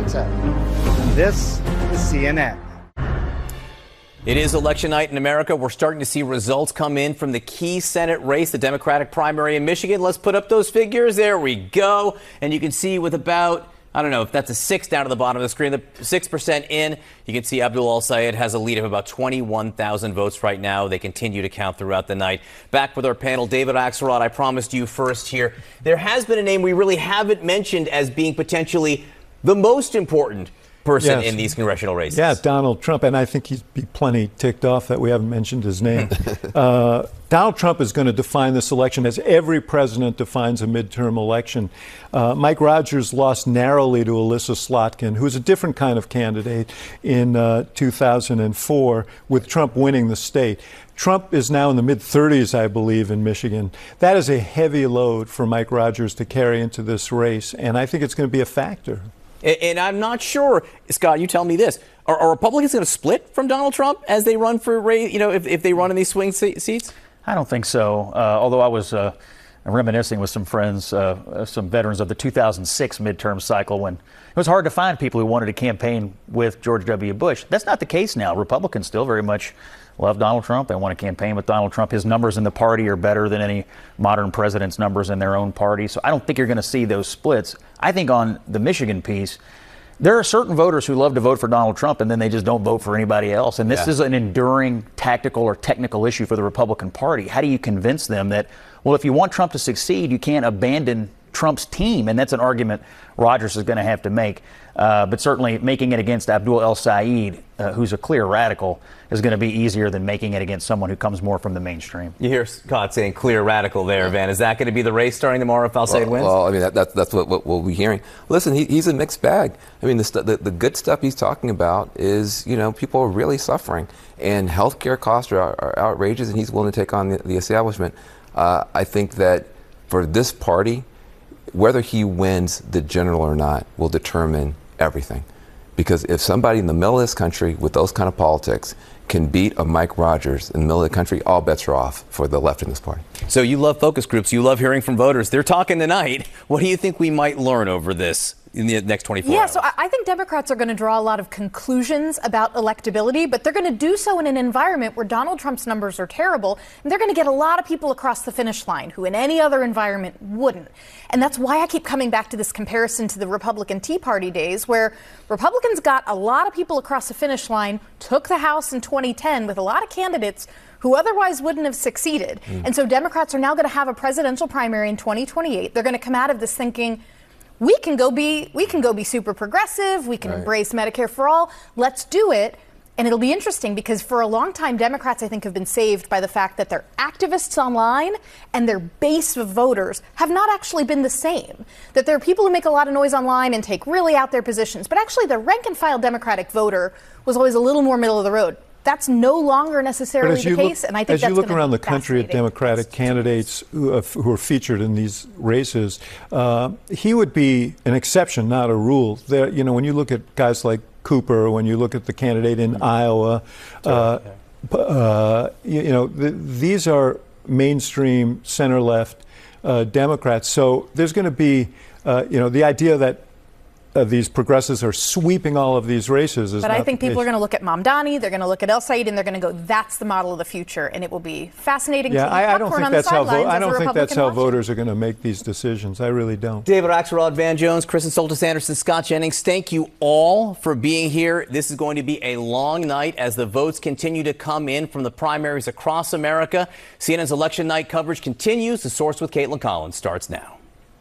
This is CNN. It is election night in America. We're starting to see results come in from the key Senate race, the Democratic primary in Michigan. Let's put up those figures. There we go. And you can see with about, I don't know if that's a 6 down to the bottom of the screen, the 6% in, you can see Abdul El-Sayed has a lead of about 21,000 votes right now. They continue to count throughout the night. Back with our panel, David Axelrod, I promised you first here. There has been a name we really haven't mentioned as being potentially the most important person in these congressional races. Yeah, Donald Trump, and I think he'd be plenty ticked off that we haven't mentioned his name. Donald Trump is going to define this election as every president defines a midterm election. Mike Rogers lost narrowly to Alyssa Slotkin, who's a different kind of candidate, in 2004, with Trump winning the state. Trump is now in the mid-30s, I believe, in Michigan. That is a heavy load for Mike Rogers to carry into this race, and I think it's going to be a factor. And I'm not sure, Scott, you tell me this. Are Republicans going to split from Donald Trump as they run for, if they run in these swing seats? I don't think so. Although I was reminiscing with some friends, some veterans of the 2006 midterm cycle, when it was hard to find people who wanted to campaign with George W. Bush. That's not the case now. Republicans still very much love Donald Trump. They want to campaign with Donald Trump. His numbers in the party are better than any modern president's numbers in their own party. So I don't think you're going to see those splits. I think on the Michigan piece, there are certain voters who love to vote for Donald Trump and then they just don't vote for anybody else. And this is an enduring tactical or technical issue for the Republican Party. How do you convince them that, well, if you want Trump to succeed, you can't abandon Trump's team? And that's an argument Rogers is going to have to make. But certainly making it against Abdul El-Sayed, who's a clear radical, is going to be easier than making it against someone who comes more from the mainstream. You hear Scott saying clear radical there, Van. Is that going to be the race starting tomorrow if El-Sayed wins? Well, I mean, that's what we'll be hearing. Listen, he's a mixed bag. I mean, the good stuff he's talking about is, people are really suffering. And healthcare costs are outrageous, and he's willing to take on the establishment. I think that for this party, whether he wins the general or not will determine everything. Because if somebody in the middle of this country with those kind of politics can beat a Mike Rogers in the middle of the country, all bets are off for the left in this party. So you love focus groups. You love hearing from voters. They're talking tonight. What do you think we might learn over this in the next 24 hours? So I think Democrats are going to draw a lot of conclusions about electability, but they're going to do so in an environment where Donald Trump's numbers are terrible, and they're going to get a lot of people across the finish line who in any other environment wouldn't. And that's why I keep coming back to this comparison to the Republican Tea Party days, where Republicans got a lot of people across the finish line, took the House in 2010 with a lot of candidates who otherwise wouldn't have succeeded. And so Democrats are now going to have a presidential primary in 2028. They're going to come out of this thinking, we can go be super progressive. We can embrace Medicare for all. Let's do it. And it'll be interesting because for a long time, Democrats, I think, have been saved by the fact that their activists online and their base of voters have not actually been the same. That there are people who make a lot of noise online and take really out there positions. But actually, the rank and file Democratic voter was always a little more middle of the road. That's no longer necessarily the case, and I think as you look around the country at Democratic candidates who are featured in these races, he would be an exception, not a rule. There, when you look at guys like Cooper, when you look at the candidate in Iowa, these are mainstream center-left Democrats. So there's going to be, the idea that these progressives are sweeping all of these races. But I think people are going to look at Mamdani, they're going to look at El-Sayed, and they're going to go, that's the model of the future. And it will be fascinating to I don't think that's how voters are going to make these decisions. I really don't. David Axelrod, Van Jones, Kristen Soltis-Anderson, Scott Jennings, thank you all for being here. This is going to be a long night as the votes continue to come in from the primaries across America. CNN's election night coverage continues. The Source with Caitlin Collins starts now.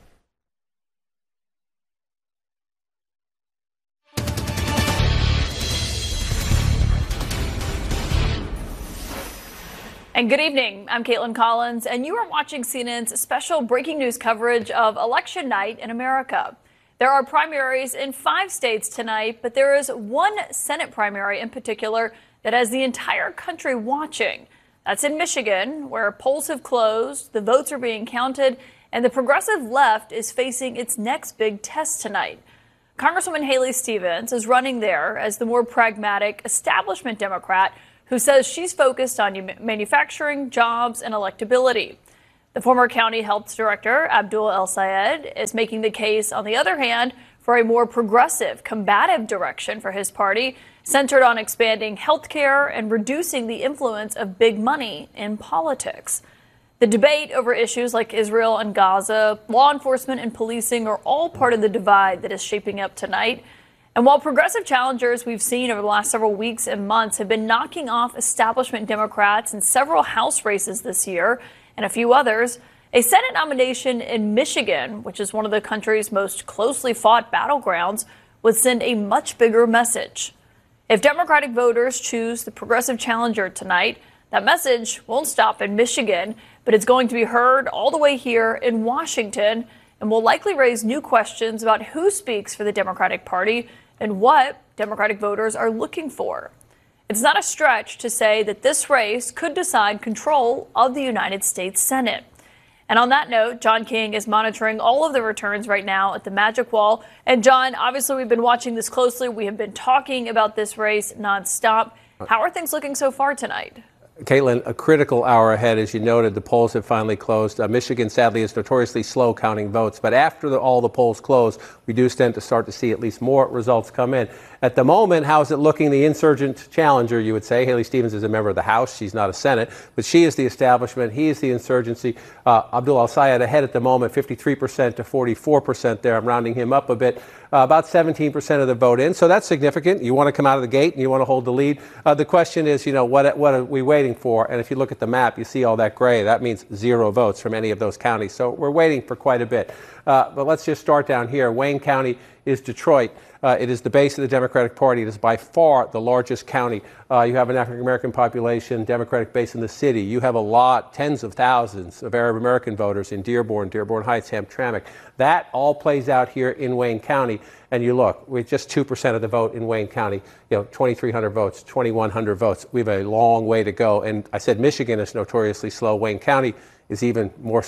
And good evening. I'm Caitlin Collins, and you are watching CNN's special breaking news coverage of election night in America. There are primaries in 5 states tonight, but there is one Senate primary in particular that has the entire country watching. That's in Michigan, where polls have closed, the votes are being counted, and the progressive left is facing its next big test tonight. Congresswoman Haley Stevens is running there as the more pragmatic establishment Democrat who says she's focused on manufacturing, jobs, and electability. The former county health director, Abdul El-Sayed, is making the case, on the other hand, for a more progressive, combative direction for his party, centered on expanding health care and reducing the influence of big money in politics. The debate over issues like Israel and Gaza, law enforcement and policing are all part of the divide that is shaping up tonight. And while progressive challengers we've seen over the last several weeks and months have been knocking off establishment Democrats in several House races this year, and a few others, a Senate nomination in Michigan, which is one of the country's most closely fought battlegrounds, would send a much bigger message. If Democratic voters choose the progressive challenger tonight, that message won't stop in Michigan, but it's going to be heard all the way here in Washington and will likely raise new questions about who speaks for the Democratic Party and what Democratic voters are looking for. It's not a stretch to say that this race could decide control of the United States Senate. And on that note, John King is monitoring all of the returns right now at the Magic Wall. And John, obviously we've been watching this closely. We have been talking about this race nonstop. How are things looking so far tonight? Caitlin, a critical hour ahead. As you noted, the polls have finally closed. Michigan, sadly, is notoriously slow counting votes. But after all the polls close, we do tend to start to see at least more results come in. At the moment, how's it looking? The insurgent challenger, you would say. Haley Stevens is a member of the House. She's not a Senate. But she is the establishment. He is the insurgency. Abdul El-Sayed ahead at the moment, 53% to 44% there. I'm rounding him up a bit. About 17% of the vote in. So that's significant. You want to come out of the gate and you want to hold the lead. The question is, what are we waiting for? And if you look at the map, you see all that gray. That means 0 votes from any of those counties. So we're waiting for quite a bit. But let's just start down here. Wayne County is Detroit. It is the base of the Democratic Party. It is by far the largest county. You have an African-American population, Democratic base in the city. You have tens of thousands of Arab American voters in Dearborn Heights, Hamtramck. That all plays out here in Wayne County. And you look, with just 2% of the vote in Wayne County, 2,300 votes, 2,100 votes. We have a long way to go. And I said Michigan is notoriously slow. Wayne County is even more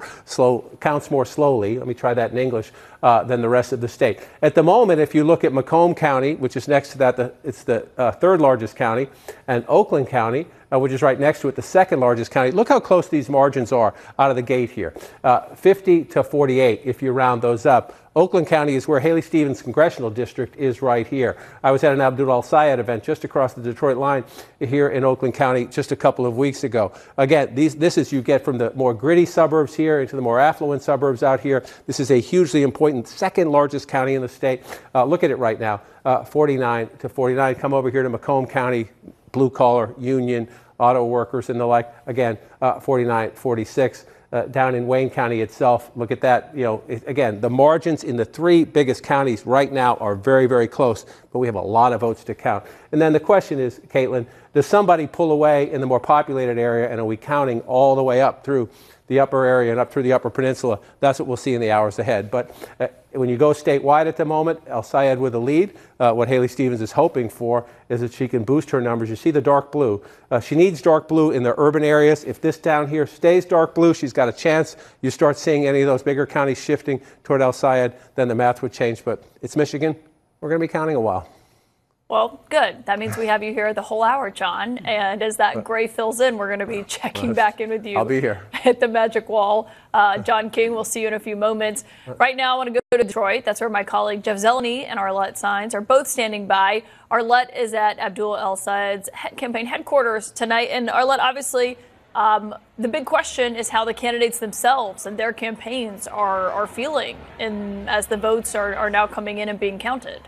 counts more slowly, let me try that in English, than the rest of the state. At the moment, if you look at Macomb County, which is next to that, it's the third largest county, and Oakland County, which is right next to it, the second largest county. Look how close these margins are out of the gate here. 50 to 48 if you round those up. Oakland County is where Haley Stevens' congressional district is right here. I was at an Abdul El-Sayed event just across the Detroit line here in Oakland County just a couple of weeks ago. Again, this is you get from the more gritty suburbs here into the more affluent suburbs out here. This is a hugely important second largest county in the state. Look at it right now, 49 to 49. Come over here to Macomb County, blue collar, union, auto workers and the like. Again, 49, 46. Down in Wayne County itself, look at that. Again, the margins in the 3 biggest counties right now are very, very close, but we have a lot of votes to count. And then the question is, Caitlin, does somebody pull away in the more populated area, and are we counting all the way up through the upper area and up through the Upper Peninsula? That's what we'll see in the hours ahead. But when you go statewide at the moment, El-Sayed with the lead. What Haley Stevens is hoping for is that she can boost her numbers. You see the dark blue. She needs dark blue in the urban areas. If this down here stays dark blue, she's got a chance. You start seeing any of those bigger counties shifting toward El-Sayed, then the math would change. But it's Michigan. We're going to be counting a while. Well, good. That means we have you here the whole hour, John. And as that gray fills in, we're going to be checking back in with you. I'll be here. At the Magic Wall. John King, we'll see you in a few moments. Right now, I want to go to Detroit. That's where my colleague Jeff Zeleny and Arlette Saenz are both standing by. Arlette is at Abdul El-Sayed's campaign headquarters tonight. And Arlette, obviously, the big question is how the candidates themselves and their campaigns are feeling as the votes are now coming in and being counted.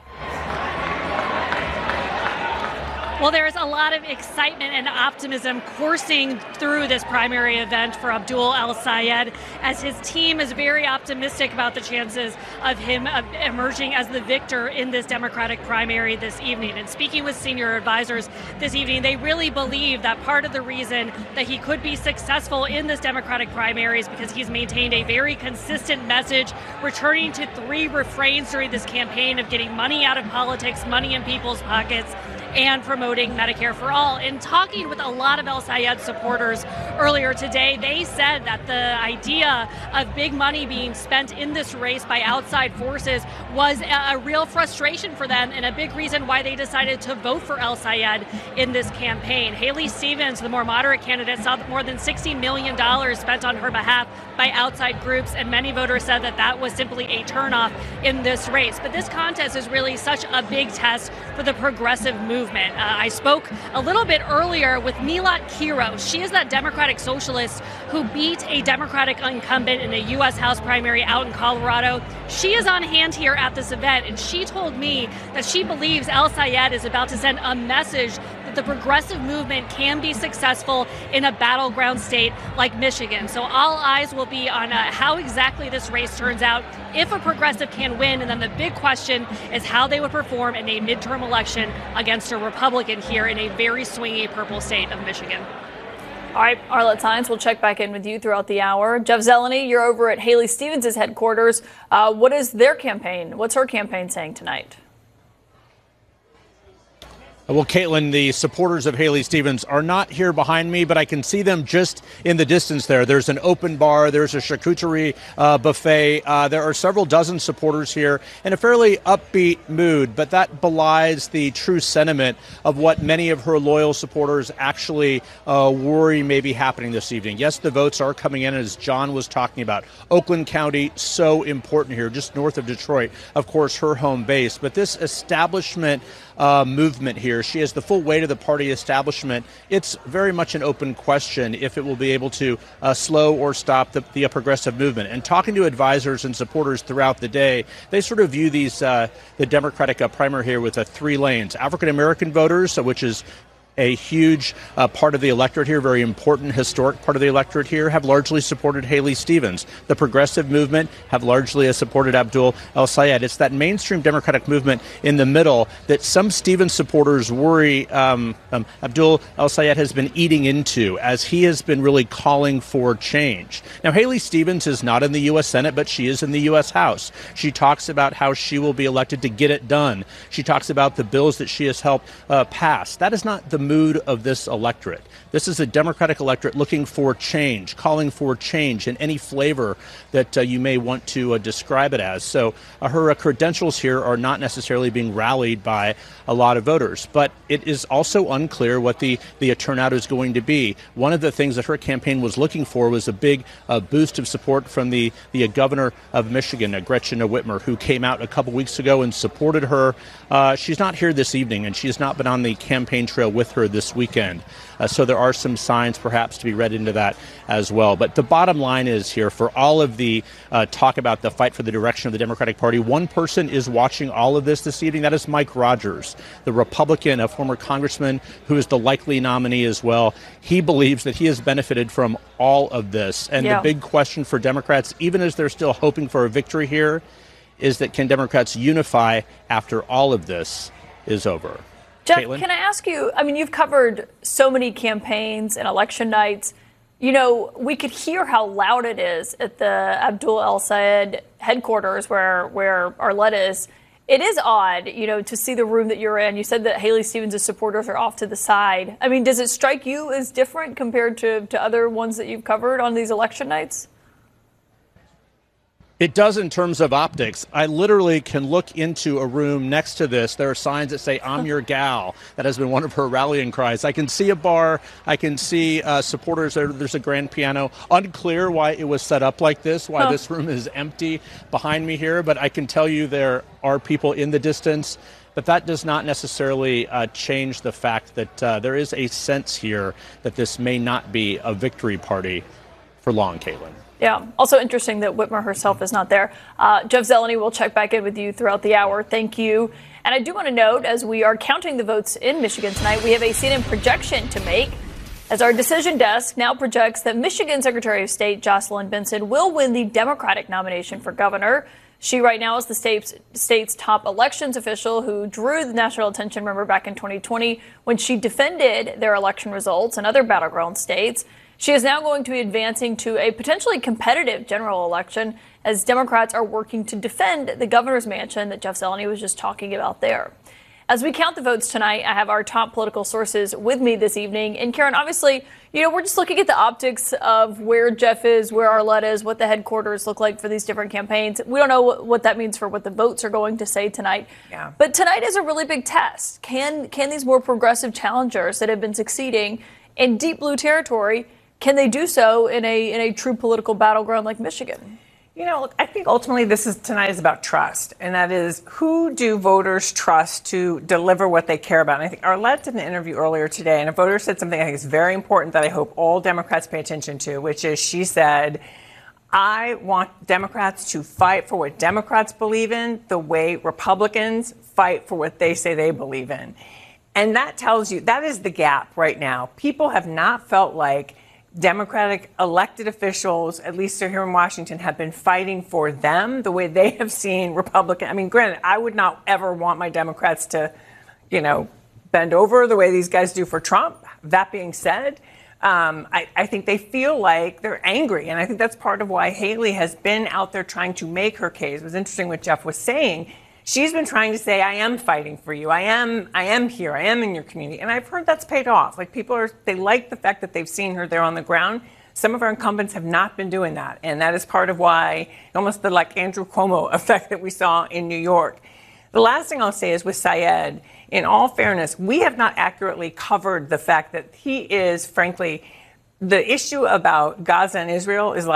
Well, there is a lot of excitement and optimism coursing through this primary event for Abdul El-Sayed, as his team is very optimistic about the chances of him emerging as the victor in this Democratic primary this evening. And speaking with senior advisors this evening, they really believe that part of the reason that he could be successful in this Democratic primary is because he's maintained a very consistent message, returning to 3 refrains during this campaign of getting money out of politics, money in people's pockets, and promoting Medicare for all. In talking with a lot of El-Sayed supporters earlier today, they said that the idea of big money being spent in this race by outside forces was a real frustration for them and a big reason why they decided to vote for El-Sayed in this campaign. Haley Stevens, the more moderate candidate, saw more than $60 million spent on her behalf by outside groups, and many voters said that that was simply a turnoff in this race. But this contest is really such a big test for the progressive movement. I spoke a little bit earlier with Milat Kiro. She is that Democratic socialist who beat a Democratic incumbent in a U.S. House primary out in Colorado. She is on hand here at this event, and she told me that she believes El-Sayed is about to send a message that the progressive movement can be successful in a battleground state like Michigan. So all eyes will be on how exactly this race turns out, if a progressive can win, and then the big question is how they would perform in a midterm election against a Republican here in a very swingy purple state of Michigan. All right, Arlette Saenz, we'll check back in with you throughout the hour. Jeff Zeleny, you're over at Haley Stevens' headquarters. What is their campaign? What's her campaign saying tonight? Well, Caitlin, the supporters of Haley Stevens are not here behind me, but I can see them just in the distance there. There's an open bar. There's a charcuterie buffet. There are several dozen supporters here in a fairly upbeat mood, but that belies the true sentiment of what many of her loyal supporters actually worry may be happening this evening. Yes, the votes are coming in, as John was talking about. Oakland County, so important here, just north of Detroit, of course, her home base. But this establishment movement here, she has the full weight of the party establishment. It's very much an open question if it will be able to slow or stop the progressive movement. And talking to advisors and supporters throughout the day, they sort of view these the Democratic primary here with 3 lanes. African-American voters, which is a huge part of the electorate here, very important historic part of the electorate here, have largely supported Haley Stevens. The progressive movement have largely supported Abdul El-Sayed. It's that mainstream Democratic movement in the middle that some Stevens supporters worry Abdul El-Sayed has been eating into, as he has been really calling for change. Now, Haley Stevens is not in the U.S. Senate, but she is in the U.S. House. She talks about how she will be elected to get it done. She talks about the bills that she has helped pass. That is not the mood of this electorate. This is a Democratic electorate looking for change, calling for change in any flavor that you may want to describe it as. So her credentials here are not necessarily being rallied by a lot of voters. But it is also unclear what the turnout is going to be. One of the things that her campaign was looking for was a big boost of support from the governor of Michigan, Gretchen Whitmer, who came out a couple weeks ago and supported her. She's not here this evening, and she has not been on the campaign trail with her this weekend. So there are some signs perhaps to be read into that as well. But the bottom line is here, for all of the talk about the fight for the direction of the Democratic Party, one person is watching all of this evening. That is Mike Rogers, the Republican, a former congressman who is the likely nominee as well. He believes that he has benefited from all of this. And the big question for Democrats, even as they're still hoping for a victory here, is that can Democrats unify after all of this is over? Jeff, Caitlin? Can I ask you, I mean, you've covered so many campaigns and election nights. You know, we could hear how loud it is at the Abdul El-Sayed headquarters where Arlette is. It is odd, you know, to see the room that you're in. You said that Haley Stevens' supporters are off to the side. I mean, does it strike you as different compared to other ones that you've covered on these election nights? It does in terms of optics. I literally can look into a room next to this. There are signs that say, "I'm your gal." That has been one of her rallying cries. I can see a bar. I can see supporters. There's a grand piano. Unclear why it was set up like this, why this room is empty behind me here. But I can tell you there are people in the distance. But that does not necessarily change the fact that there is a sense here that this may not be a victory party for long, Caitlin. Yeah. Also interesting that Whitmer herself is not there. Jeff Zeleny will check back in with you throughout the hour. Thank you. And I do want to note, as we are counting the votes in Michigan tonight, we have a CNN projection to make, as our decision desk now projects that Michigan Secretary of State Jocelyn Benson will win the Democratic nomination for governor. She right now is the state's top elections official who drew the national attention, remember, back in 2020 when she defended their election results in other battleground states. She is now going to be advancing to a potentially competitive general election as Democrats are working to defend the governor's mansion that Jeff Zeleny was just talking about there. As we count the votes tonight, I have our top political sources with me this evening. And Karen, obviously, we're just looking at the optics of where Jeff is, where Arlette is, what the headquarters look like for these different campaigns. We don't know what that means for what the votes are going to say tonight. Yeah. But tonight is a really big test. Can these more progressive challengers that have been succeeding in deep blue territory, can they do so in a true political battleground like Michigan? Look, I think ultimately tonight is about trust, and that is, who do voters trust to deliver what they care about? And I think Arlette did an interview earlier today, and a voter said something I think is very important that I hope all Democrats pay attention to, which is, she said, I want Democrats to fight for what Democrats believe in the way Republicans fight for what they say they believe in. And that tells you, that is the gap right now. People have not felt like Democratic elected officials, at least here in Washington, have been fighting for them the way they have seen Republican. I mean, granted, I would not ever want my Democrats to, bend over the way these guys do for Trump. That being said, I think they feel like they're angry. And I think that's part of why Haley has been out there trying to make her case. It was interesting what Jeff was saying. She's been trying to say, I am fighting for you. I am here. I am in your community. And I've heard that's paid off. Like, they like the fact that they've seen her there on the ground. Some of our incumbents have not been doing that. And that is part of why, almost the Andrew Cuomo effect that we saw in New York. The last thing I'll say is with Syed, in all fairness, we have not accurately covered the fact that he is, frankly, the issue about Gaza and Israel is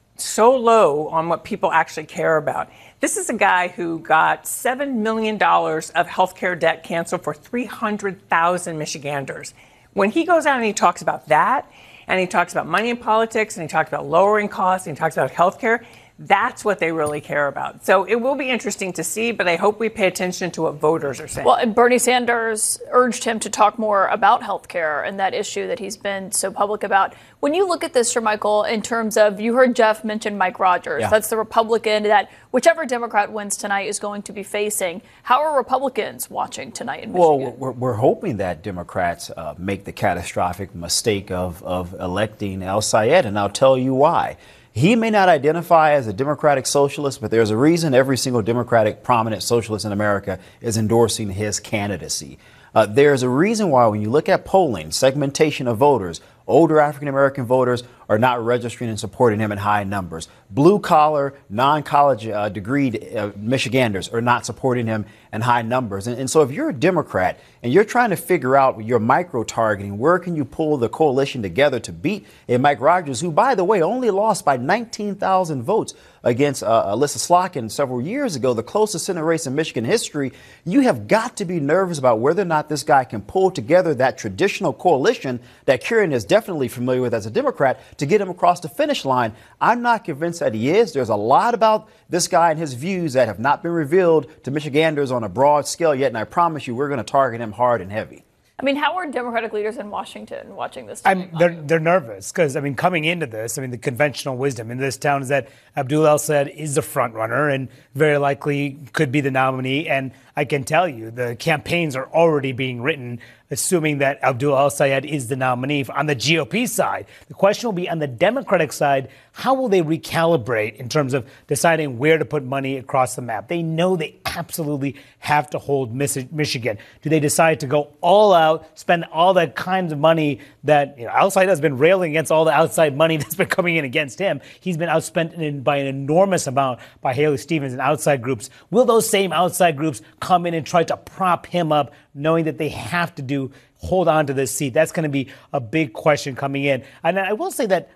so low on what people actually care about. This is a guy who got $7 million of health care debt canceled for 300,000 Michiganders. When he goes out and he talks about that, and he talks about money in politics, and he talks about lowering costs, and he talks about health care, that's what they really care about. So it will be interesting to see, but I hope we pay attention to what voters are saying. Well, and Bernie Sanders urged him to talk more about health care and that issue that he's been so public about. When you look at this, Sir Michael, in terms of, you heard Jeff mention Mike Rogers. Yeah. That's the Republican that whichever Democrat wins tonight is going to be facing. How are Republicans watching tonight in Michigan? Well, we're hoping that Democrats make the catastrophic mistake of electing El Sayed, and I'll tell you why. He may not identify as a Democratic socialist, but there's a reason every single Democratic prominent socialist in America is endorsing his candidacy. There's a reason why when you look at polling, segmentation of voters, older African-American voters are not registering and supporting him in high numbers. Blue-collar, non-college degreed Michiganders are not supporting him in high numbers. And so if you're a Democrat and you're trying to figure out your micro-targeting, where can you pull the coalition together to beat Mike Rogers, who, by the way, only lost by 19,000 votes against Alyssa Slotkin several years ago, the closest Senate race in Michigan history, you have got to be nervous about whether or not this guy can pull together that traditional coalition that Kieran is definitely familiar with as a Democrat to get him across the finish line. I'm not convinced that he is. There's a lot about this guy and his views that have not been revealed to Michiganders on a broad scale yet, and I promise you we're going to target him hard and heavy. I mean, how are Democratic leaders in Washington watching this? They're nervous because, coming into this, the conventional wisdom in this town is that Abdul El-Sayed is the front runner and very likely could be the nominee. And I can tell you the campaigns are already being written assuming that Abdul El-Sayed is the nominee on the GOP side. The question will be on the Democratic side, how will they recalibrate in terms of deciding where to put money across the map? They know they absolutely have to hold Michigan. Do they decide to go all out, spend all that kinds of money that El-Sayed has been railing against all the outside money that's been coming in against him? He's been outspent by an enormous amount by Haley Stevens and outside groups. Will those same outside groups come in and try to prop him up, knowing that they have to hold on to this seat? That's going to be a big question coming in. And I will say that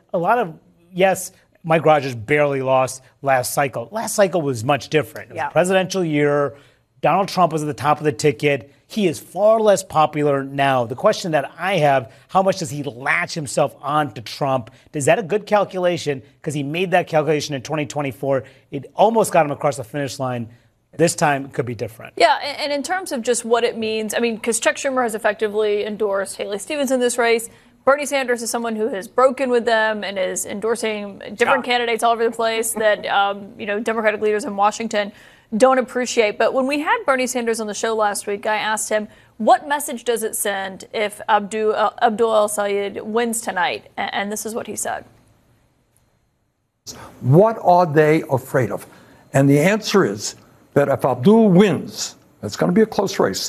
yes, Mike Rogers barely lost last cycle. Last cycle was much different. It was a presidential year. Donald Trump was at the top of the ticket. He is far less popular now. The question that I have, how much does he latch himself on to Trump? Is that a good calculation? Because he made that calculation in 2024. It almost got him across the finish line. This time it could be different. Yeah, and in terms of just what it means, because Chuck Schumer has effectively endorsed Haley Stevens in this race. Bernie Sanders is someone who has broken with them and is endorsing different candidates all over the place that, Democratic leaders in Washington don't appreciate. But when we had Bernie Sanders on the show last week, I asked him, what message does it send if Abdul El-Sayed wins tonight? And this is what he said. What are they afraid of? And the answer is that if Abdul wins, it's going to be a close race,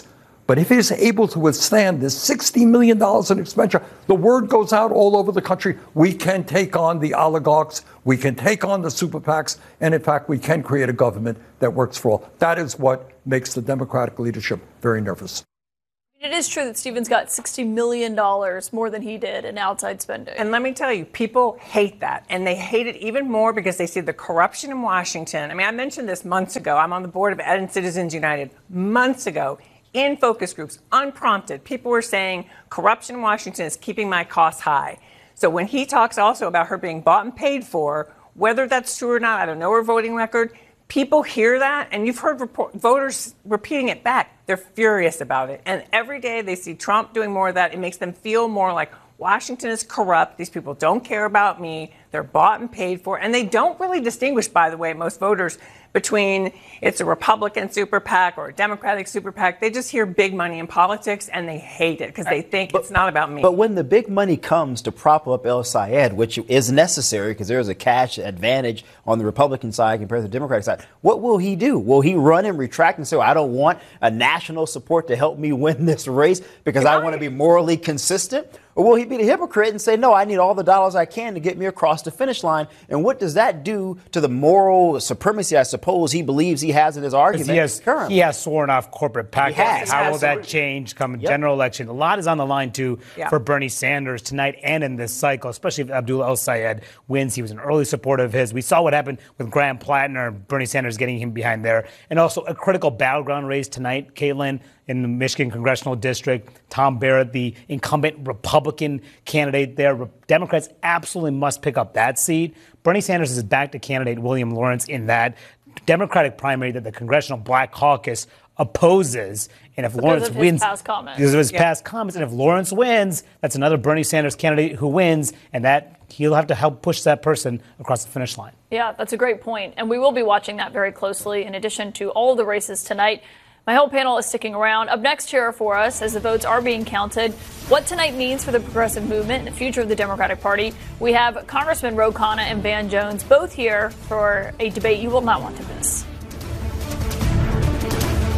But if he's able to withstand this $60 million in expenditure, the word goes out all over the country. We can take on the oligarchs. We can take on the super PACs. And in fact, we can create a government that works for all. That is what makes the Democratic leadership very nervous. It is true that Stevens got $60 million more than he did in outside spending. And let me tell you, people hate that. And they hate it even more because they see the corruption in Washington. I mean, I mentioned this months ago. I'm on the board of Ed and Citizens United. Months ago, in focus groups, unprompted, people were saying corruption in Washington is keeping my costs high. So when he talks also about her being bought and paid for, whether that's true or not, I don't know her voting record. People hear that, and you've heard voters repeating it back. They're furious about it. And every day they see Trump doing more of that. It makes them feel more like Washington is corrupt. These people don't care about me. They're bought and paid for. And they don't really distinguish, by the way, most voters, between it's a Republican super PAC or a Democratic super PAC. They just hear big money in politics, and they hate it because they think it's not about me. But when the big money comes to prop up El Sayed, which is necessary because there's a cash advantage on the Republican side compared to the Democratic side, what will he do? Will he run and retract and say, I don't want a national support to help me win this race because I want to be morally consistent? Or will he be the hypocrite and say, no, I need all the dollars I can to get me across the finish line? And what does that do to the moral supremacy, I suppose, he believes he has in his argument? He has sworn off corporate PACs. How will that change come general election? A lot is on the line, too, for Bernie Sanders tonight and in this cycle, especially if Abdul El Sayed wins. He was an early supporter of his. We saw what happened with Graham Plattner, Bernie Sanders getting him behind there. And also a critical battleground race tonight, Caitlin, in the Michigan Congressional District. Tom Barrett, the incumbent Republican candidate there. Democrats absolutely must pick up that seat. Bernie Sanders is back to candidate William Lawrence in that Democratic primary that the Congressional Black Caucus opposes. And if Lawrence wins, because of his past comments, and if Lawrence wins, that's another Bernie Sanders candidate who wins, and that he'll have to help push that person across the finish line. Yeah, that's a great point. And we will be watching that very closely in addition to all of the races tonight. My whole panel is sticking around. Up next here for us, as the votes are being counted, what tonight means for the progressive movement and the future of the Democratic Party. We have Congressman Ro Khanna and Van Jones both here for a debate you will not want to miss.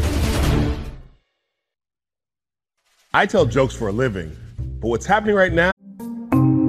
I tell jokes for a living, but what's happening right now